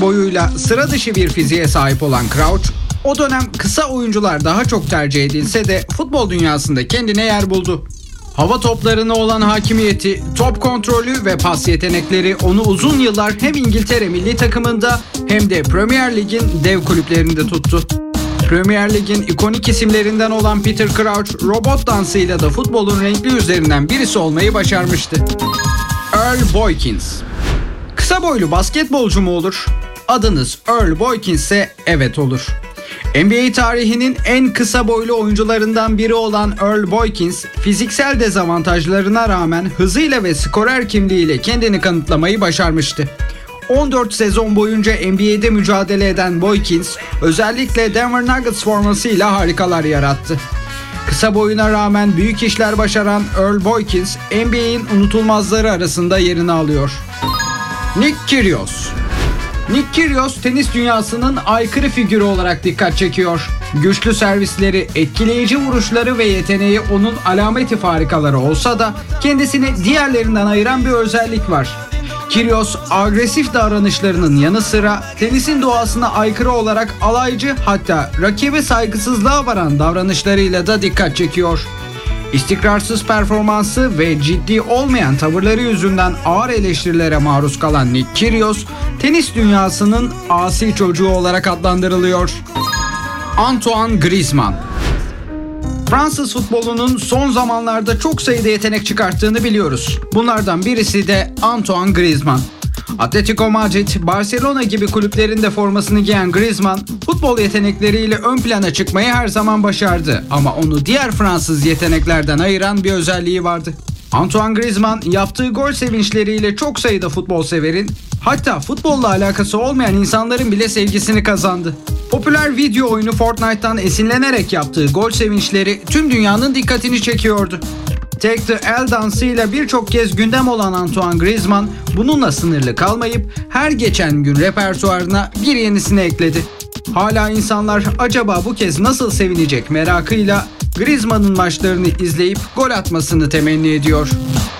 boyuyla sıra dışı bir fiziğe sahip olan Crouch, o dönem kısa oyuncular daha çok tercih edilse de futbol dünyasında kendine yer buldu. Hava toplarına olan hakimiyeti, top kontrolü ve pas yetenekleri onu uzun yıllar hem İngiltere milli takımında hem de Premier Lig'in dev kulüplerinde tuttu. Premier Lig'in ikonik isimlerinden olan Peter Crouch, robot dansıyla da futbolun renkli yüzlerinden birisi olmayı başarmıştı. Earl Boykins. Kısa boylu basketbolcu mu olur? Adınız Earl Boykins ise evet olur. NBA tarihinin en kısa boylu oyuncularından biri olan Earl Boykins, fiziksel dezavantajlarına rağmen hızıyla ve skorer kimliğiyle kendini kanıtlamayı başarmıştı. 14 sezon boyunca NBA'de mücadele eden Boykins, özellikle Denver Nuggets formasıyla harikalar yarattı. Kısa boyuna rağmen büyük işler başaran Earl Boykins, NBA'in unutulmazları arasında yerini alıyor. Nick Kyrgios. Nick Kyrgios tenis dünyasının aykırı figürü olarak dikkat çekiyor. Güçlü servisleri, etkileyici vuruşları ve yeteneği onun alameti farikaları olsa da kendisini diğerlerinden ayıran bir özellik var. Kyrgios agresif davranışlarının yanı sıra tenisin doğasına aykırı olarak alaycı, hatta rakibe saygısızlığa varan davranışlarıyla da dikkat çekiyor. İstikrarsız performansı ve ciddi olmayan tavırları yüzünden ağır eleştirilere maruz kalan Nick Kyrgios, tenis dünyasının asi çocuğu olarak adlandırılıyor. Antoine Griezmann. Fransız futbolunun son zamanlarda çok sayıda yetenek çıkarttığını biliyoruz. Bunlardan birisi de Antoine Griezmann. Atletico Madrid, Barcelona gibi kulüplerin de formasını giyen Griezmann, futbol yetenekleriyle ön plana çıkmayı her zaman başardı. Ama onu diğer Fransız yeteneklerden ayıran bir özelliği vardı. Antoine Griezmann yaptığı gol sevinçleriyle çok sayıda futbol severin, hatta futbolla alakası olmayan insanların bile sevgisini kazandı. Popüler video oyunu Fortnite'tan esinlenerek yaptığı gol sevinçleri tüm dünyanın dikkatini çekiyordu. Take the L dansıyla birçok kez gündem olan Antoine Griezmann bununla sınırlı kalmayıp her geçen gün repertuarına bir yenisini ekledi. Hala insanlar acaba bu kez nasıl sevinecek merakıyla Griezmann'ın maçlarını izleyip gol atmasını temenni ediyor.